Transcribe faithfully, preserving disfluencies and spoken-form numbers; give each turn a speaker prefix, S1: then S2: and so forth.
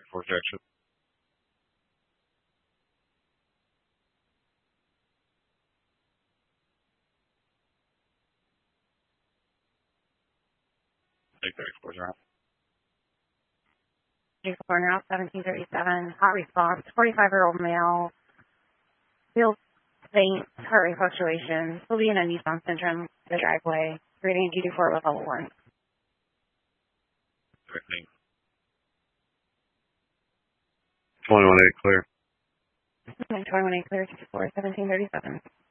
S1: for protection. Take thirty-four, zero.
S2: Four now, seventeen thirty-seven. Hot response. forty-five-year-old male. Feels faint. Heart rate fluctuations. Will be in a Nissan Sentra, the driveway. Rating duty for it with level one.
S1: Threatening.
S3: twenty-one eight clear.
S2: twenty-one eight clear, sixty-four, seventeen thirty-seven.